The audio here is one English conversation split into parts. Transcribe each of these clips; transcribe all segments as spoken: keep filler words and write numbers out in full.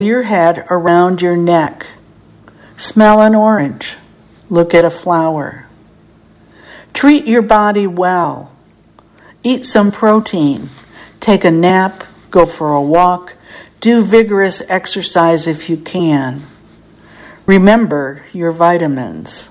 your head around your neck. Smell an orange. Look at a flower. Treat your body well. Eat some protein. Take a nap. Go for a walk. Do vigorous exercise if you can. Remember your vitamins.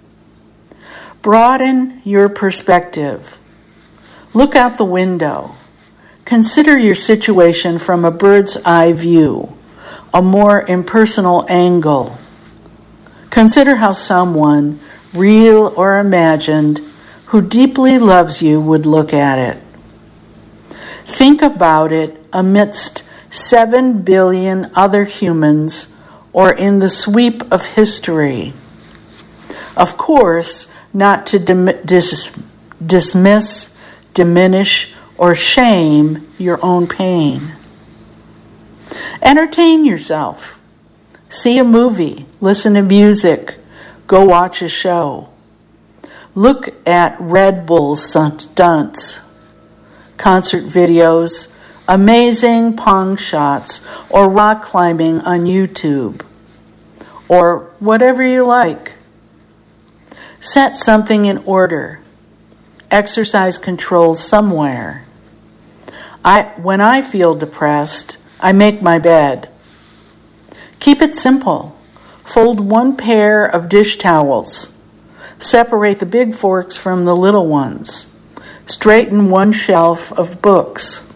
Broaden your perspective. Look out the window. Consider your situation from a bird's eye view, a more impersonal angle. Consider how someone, real or imagined, who deeply loves you would look at it. Think about it amidst seven billion other humans or in the sweep of history. Of course, not to dim- dis- dismiss, diminish, or shame your own pain. Entertain yourself. See a movie, listen to music, go watch a show. Look at Red Bull stunts, concert videos, amazing pong shots, or rock climbing on YouTube, or whatever you like. Set something in order. Exercise control somewhere. I, when I feel depressed, I make my bed. Keep it simple. Fold one pair of dish towels. Separate the big forks from the little ones. Straighten one shelf of books.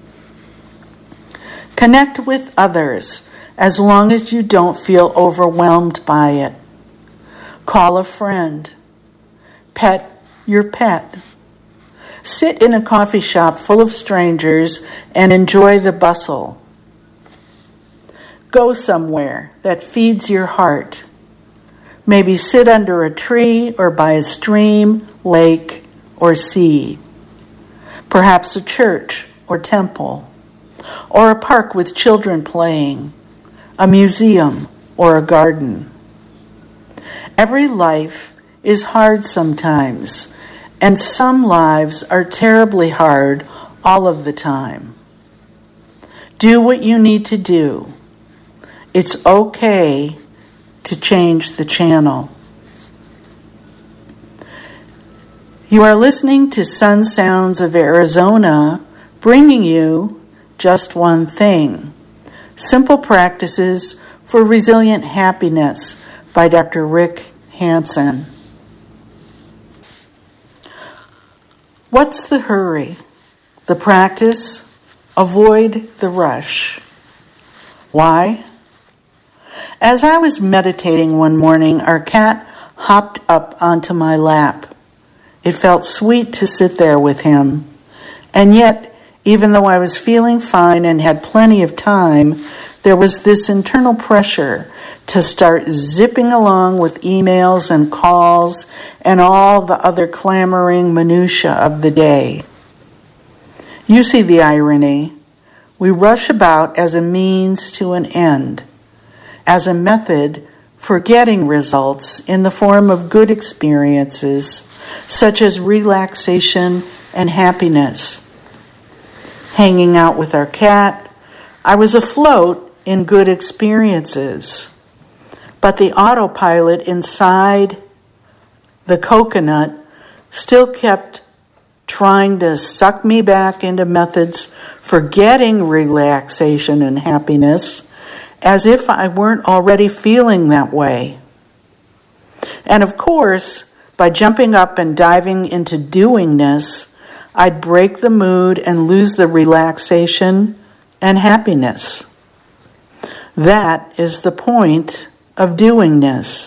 Connect with others as long as you don't feel overwhelmed by it. Call a friend. Pet your pet. Sit in a coffee shop full of strangers and enjoy the bustle. Go somewhere that feeds your heart. Maybe sit under a tree or by a stream, lake, or sea. Perhaps a church or temple, or a park with children playing, a museum or a garden. Every life is hard sometimes, and some lives are terribly hard all of the time. Do what you need to do. It's okay to change the channel. You are listening to Sun Sounds of Arizona, bringing you Just One Thing, Simple Practices for Resilient Happiness by Doctor Rick Hanson. What's the hurry? The practice? Avoid the rush. Why? As I was meditating one morning, our cat hopped up onto my lap. It felt sweet to sit there with him. And yet, even though I was feeling fine and had plenty of time, there was this internal pressure to start zipping along with emails and calls and all the other clamoring minutia of the day. You see the irony. We rush about as a means to an end, as a method for getting results in the form of good experiences, such as relaxation and happiness. Hanging out with our cat, I was afloat in good experiences. But the autopilot inside the coconut still kept trying to suck me back into methods for getting relaxation and happiness, as if I weren't already feeling that way. And of course, by jumping up and diving into doingness, I'd break the mood and lose the relaxation and happiness. That is the point of doingness.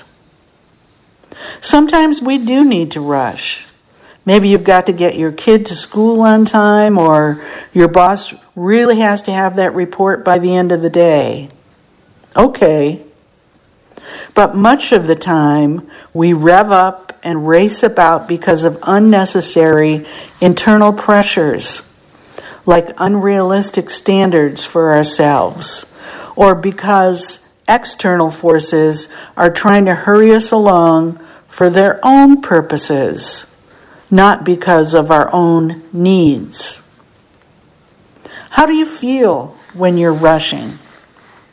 Sometimes we do need to rush. Maybe you've got to get your kid to school on time, or your boss really has to have that report by the end of the day. Okay. But much of the time, we rev up and race about because of unnecessary internal pressures, like unrealistic standards for ourselves, or because external forces are trying to hurry us along for their own purposes, not because of our own needs. How do you feel when you're rushing?